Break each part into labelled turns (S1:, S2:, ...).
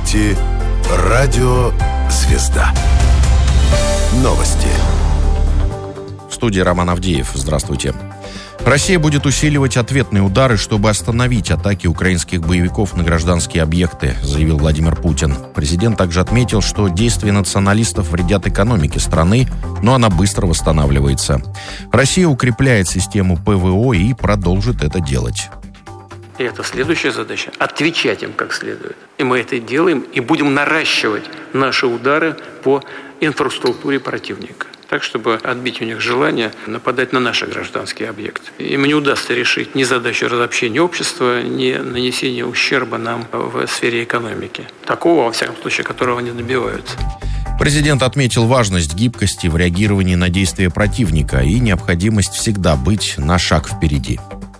S1: слушаете «Радио Звезда». Новости.
S2: В студии Роман Авдеев. Здравствуйте. Россия будет усиливать ответные удары, чтобы остановить атаки украинских боевиков на гражданские объекты, заявил Владимир Путин. Президент также отметил, что действия националистов вредят экономике страны, но она быстро восстанавливается. Россия укрепляет систему ПВО и продолжит это делать.
S3: И это следующая задача – отвечать им как следует. И мы это делаем, и будем наращивать наши удары по инфраструктуре противника. Так, чтобы отбить у них желание нападать на наши гражданские объекты. Им не удастся решить ни задачу разобщения общества, ни нанесения ущерба нам в сфере экономики. Такого, во всяком случае, которого они добиваются.
S2: Президент отметил важность гибкости в реагировании на действия противника и необходимость всегда быть на шаг впереди.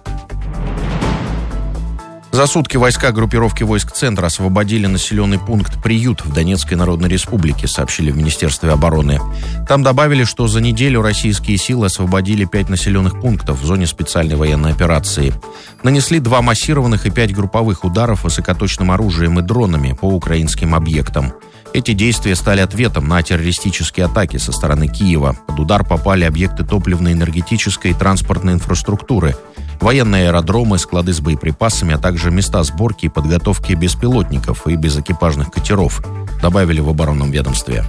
S2: За сутки войска группировки войск Центра освободили населенный пункт «Приют» в Донецкой Народной Республике, сообщили в Министерстве обороны. Там добавили, что за неделю российские силы освободили 5 населенных пунктов в зоне специальной военной операции. Нанесли 2 массированных и 5 групповых ударов высокоточным оружием и дронами по украинским объектам. Эти действия стали ответом на террористические атаки со стороны Киева. Под удар попали объекты топливно-энергетической и транспортной инфраструктуры, военные аэродромы, склады с боеприпасами, а также места сборки и подготовки беспилотников и безэкипажных катеров, добавили в оборонном ведомстве.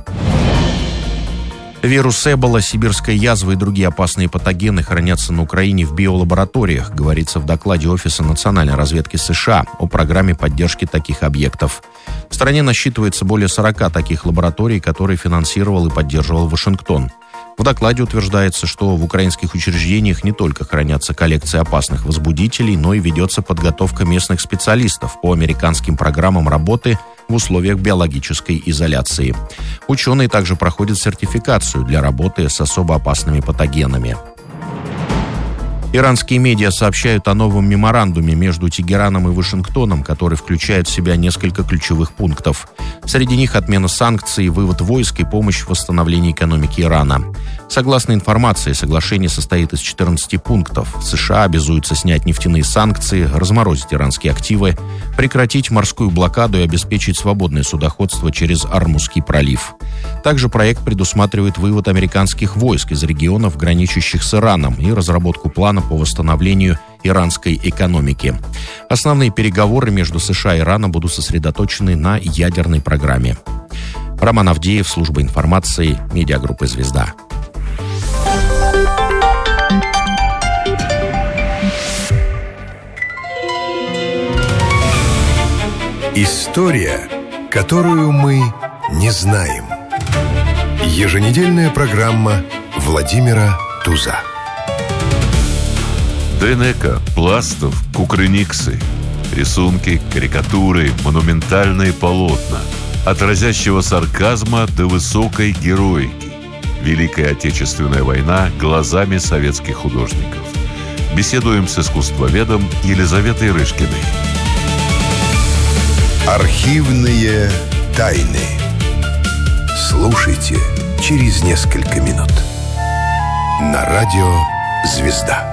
S2: Вирус Эбола, сибирская язва и другие опасные патогены хранятся на Украине в биолабораториях, говорится в докладе Офиса национальной разведки США о программе поддержки таких объектов. В стране насчитывается более 40 таких лабораторий, которые финансировал и поддерживал Вашингтон. В докладе утверждается, что в украинских учреждениях не только хранятся коллекции опасных возбудителей, но и ведется подготовка местных специалистов по американским программам работы в условиях биологической изоляции. Ученые также проходят сертификацию для работы с особо опасными патогенами. Иранские медиа сообщают о новом меморандуме между Тегераном и Вашингтоном, который включает в себя несколько ключевых пунктов. Среди них отмена санкций, вывод войск и помощь в восстановлении экономики Ирана. Согласно информации, соглашение состоит из 14 пунктов. США обязуются снять нефтяные санкции, разморозить иранские активы, прекратить морскую блокаду и обеспечить свободное судоходство через Ормузский пролив. Также проект предусматривает вывод американских войск из регионов, граничащих с Ираном, и разработку плана по восстановлению иранской экономики. Основные переговоры между США и Ираном будут сосредоточены на ядерной программе. Роман Авдеев, служба информации, медиагруппы «Звезда».
S1: История, которую мы не знаем. Еженедельная программа Владимира Туза.
S4: ДНК, пластов, кукрыниксы, рисунки, карикатуры, монументальные полотна, от разящего сарказма до высокой героики. Великая Отечественная война глазами советских художников. Беседуем с искусствоведом Елизаветой Рышкиной.
S1: Архивные тайны. Слушайте через несколько минут. На радио «Звезда».